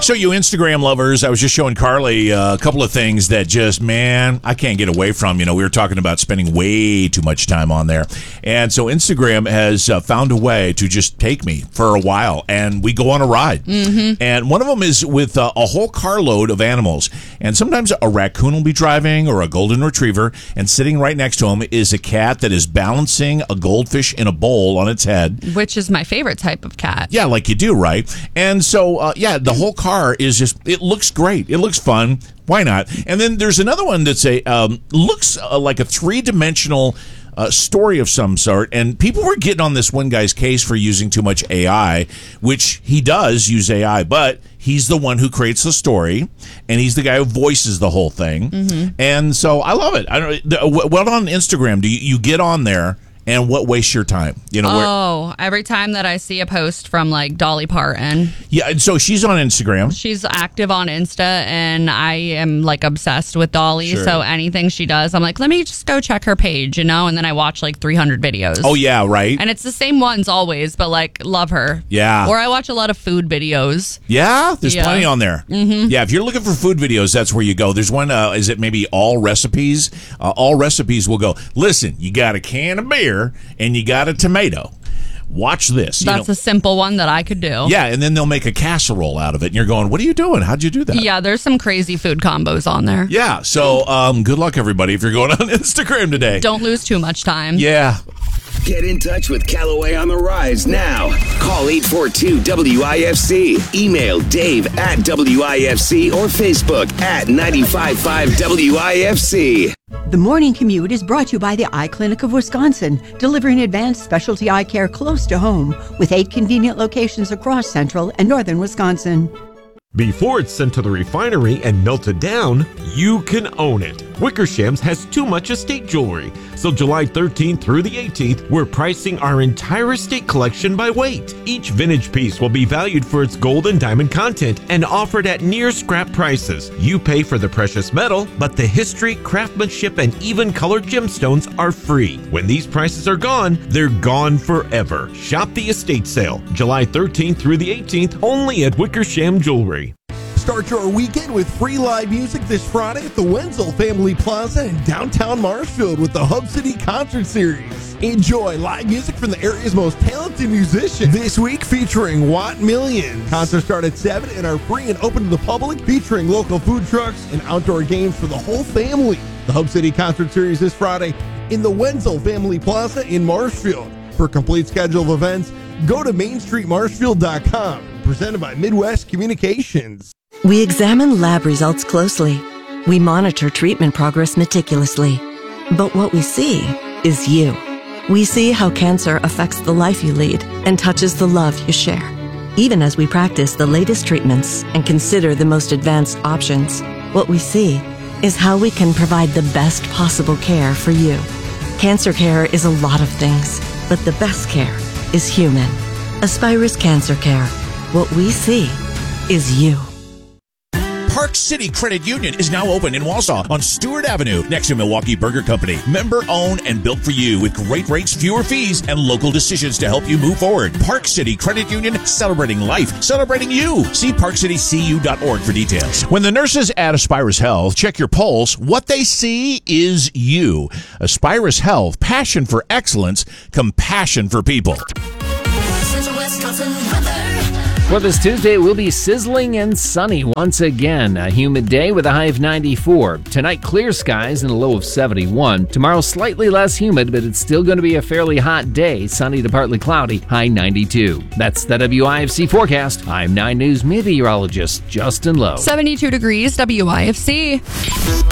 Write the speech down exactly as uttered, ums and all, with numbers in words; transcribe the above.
So you Instagram lovers, I was just showing Carly uh, a couple of things that just, man, I can't get away from. You know, we were talking about spending way too much time on there. And so Instagram has uh, found a way to just take me for a while, and we go on a ride. Mm-hmm. And one of them is with uh, a whole carload of animals. And sometimes a raccoon will be driving or a golden retriever, and sitting right next to him is a cat that is balancing a goldfish in a bowl on its head. Which is my favorite type of cat. Yeah, like you do, right? And so, uh, yeah, the whole car is just, it looks great. It looks fun. Why not? And then there's another one that's a, um, looks uh, like a three-dimensional uh, story of some sort. And people were getting on this one guy's case for using too much A I, which he does use A I, but he's the one who creates the story, and he's the guy who voices the whole thing. Mm-hmm. And so I love it. I don't. The, what on Instagram do you, you get on there? And what wastes your time? You know. Oh, where, every time that I see a post from like Dolly Parton. Yeah, so she's on Instagram. She's active on Insta, and I am like obsessed with Dolly. Sure. So anything she does, I'm like, let me just go check her page, you know. And then I watch like three hundred videos. Oh yeah, right. And it's the same ones always, but like love her. Yeah. Or I watch a lot of food videos. Yeah, there's yeah. plenty on there. Mm-hmm. Yeah, if you're looking for food videos, that's where you go. There's one. Uh, is it maybe All Recipes? Uh, all Recipes will go. Listen, you got a can of beer and you got a tomato. Watch this. You That's know, a simple one that I could do. Yeah, and then they'll make a casserole out of it, and you're going, what are you doing? How'd you do that? Yeah, there's some crazy food combos on there. Yeah, so um, good luck, everybody, if you're going on Instagram today. Don't lose too much time. Yeah. Get in touch with Callaway on the Rise now. Call eight four two W I F C. Email Dave at W I F C or Facebook at nine five five W I F C. The Morning Commute is brought to you by the Eye Clinic of Wisconsin, delivering advanced specialty eye care close to home with eight convenient locations across central and northern Wisconsin. Before it's sent to the refinery and melted down, you can own it. Wickersham's has too much estate jewelry. So July thirteenth through the eighteenth, we're pricing our entire estate collection by weight. Each vintage piece will be valued for its gold and diamond content and offered at near scrap prices. You pay for the precious metal, but the history, craftsmanship, and even colored gemstones are free. When these prices are gone, they're gone forever. Shop the estate sale, July thirteenth through the eighteenth, only at Wickersham Jewelry. Start your weekend with free live music this Friday at the Wenzel Family Plaza in downtown Marshfield with the Hub City Concert Series. Enjoy live music from the area's most talented musicians this week featuring Watt Millions. Concerts start at seven and are free and open to the public, featuring local food trucks and outdoor games for the whole family. The Hub City Concert Series this Friday in the Wenzel Family Plaza in Marshfield. For a complete schedule of events, go to main street marshfield dot com. Presented by Midwest Communications. We examine lab results closely. We monitor treatment progress meticulously. But what we see is you. We see how cancer affects the life you lead and touches the love you share. Even as we practice the latest treatments and consider the most advanced options, what we see is how we can provide the best possible care for you. Cancer care is a lot of things, but the best care is human. Aspirus Cancer Care. What we see is you. Park City Credit Union is now open in Wausau on Stewart Avenue next to Milwaukee Burger Company. Member owned and built for you with great rates, fewer fees, and local decisions to help you move forward. Park City Credit Union, celebrating life, celebrating you. See park city c u dot org for details. When the nurses at Aspirus Health check your pulse, what they see is you. Aspirus Health, passion for excellence, compassion for people. Well, this Tuesday will be sizzling and sunny once again. A humid day with a high of ninety-four. Tonight, clear skies and a low of seventy-one. Tomorrow, slightly less humid, but it's still going to be a fairly hot day. Sunny to partly cloudy, high ninety-two. That's the W I F C forecast. I'm nine News meteorologist Justin Lowe. seventy-two degrees, W I F C.